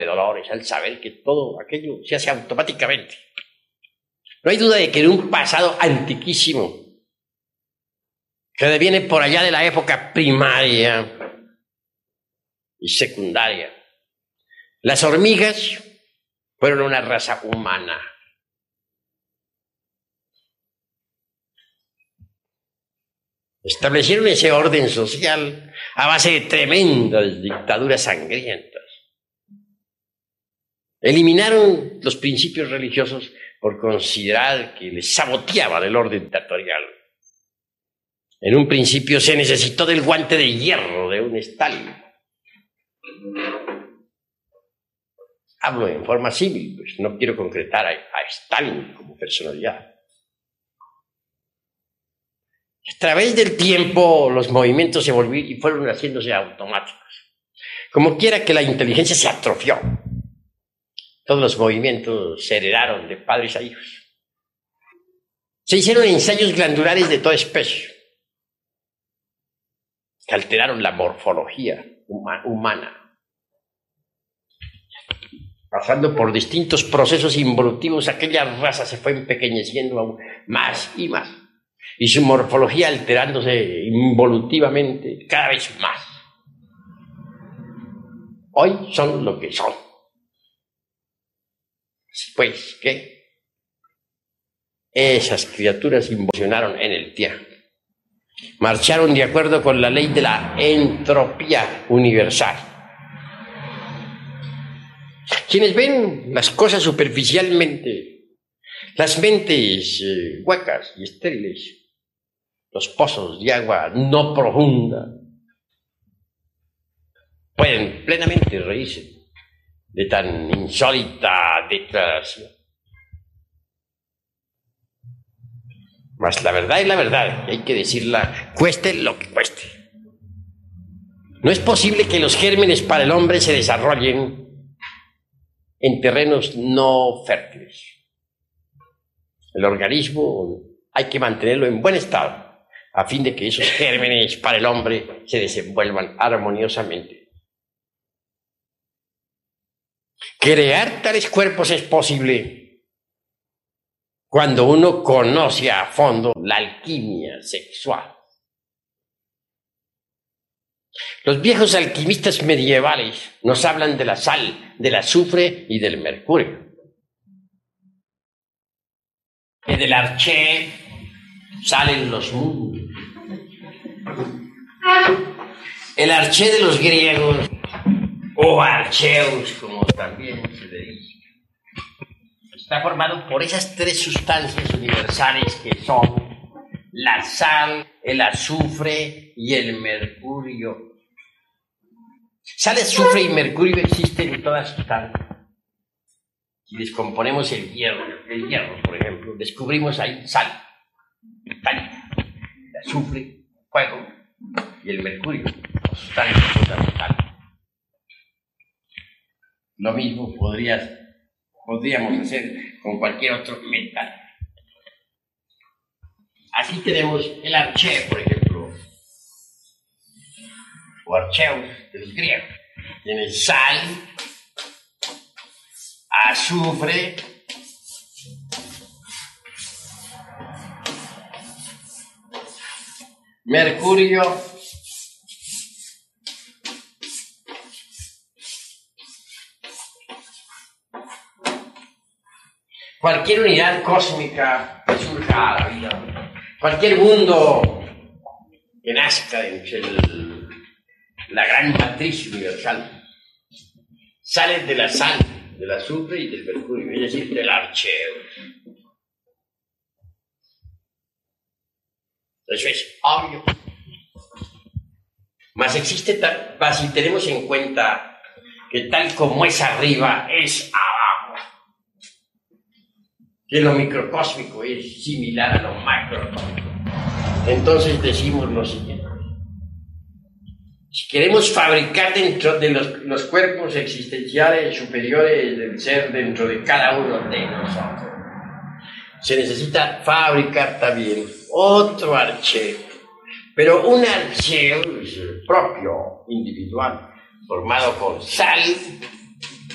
de dolores al saber que todo aquello se hace automáticamente. No hay duda de que en un pasado antiquísimo, que deviene por allá de la época primaria y secundaria, las hormigas fueron una raza humana. Establecieron ese orden social a base de tremendas dictaduras sangrientas. Eliminaron los principios religiosos por considerar que les saboteaban el orden dictatorial. En un principio se necesitó del guante de hierro de un Stalin. Hablo en forma civil, pues no quiero concretar a Stalin como personalidad. A través del tiempo los movimientos se volvieron y fueron haciéndose automáticos. Como quiera que la inteligencia se atrofió. Todos los movimientos se heredaron de padres a hijos. Se hicieron ensayos glandulares de toda especie que alteraron la morfología humana. Pasando por distintos procesos involutivos, aquella raza se fue empequeñeciendo aún más y más. Y su morfología alterándose involutivamente cada vez más. Hoy son lo que son. Pues, ¿qué? Esas criaturas involucionaron en el tiempo. Marcharon de acuerdo con la ley de la entropía universal. Quienes ven las cosas superficialmente, las mentes huecas y estériles, los pozos de agua no profunda, pueden plenamente reírse de tan insólita declaración. Mas la verdad es la verdad, y hay que decirla, cueste lo que cueste. No es posible que los gérmenes para el hombre se desarrollen en terrenos no fértiles. El organismo hay que mantenerlo en buen estado, a fin de que esos gérmenes para el hombre se desenvuelvan armoniosamente. Crear tales cuerpos es posible cuando uno conoce a fondo la alquimia sexual. Los viejos alquimistas medievales nos hablan de la sal, del azufre y del mercurio. Que del arché salen los mundos. El arché de los griegos, o archeus, como también se le dice, está formado por esas tres sustancias universales que son la sal, el azufre y el mercurio. Sal, azufre y mercurio existen en todas sustancias. Si descomponemos el hierro, por ejemplo, descubrimos ahí sal, metálica, el azufre, fuego y el mercurio, sustancias fundamentales. Lo mismo podríamos hacer con cualquier otro metal. Así tenemos el arché, por ejemplo, o archeus de los griegos. Tiene sal, azufre, mercurio, cualquier unidad cósmica que surja a la vida, cualquier mundo que nazca entre la gran matriz universal, sale de la sal, del azufre y del mercurio, es decir, del archeo. Eso es obvio. Mas si tenemos en cuenta que tal como es arriba, es abajo. Que lo microcósmico es similar a lo macrocósmico. Entonces decimos lo siguiente. Si queremos fabricar dentro de los cuerpos existenciales superiores del ser dentro de cada uno de nosotros, se necesita fabricar también otro archeo, pero un archeo propio, individual, formado con sal,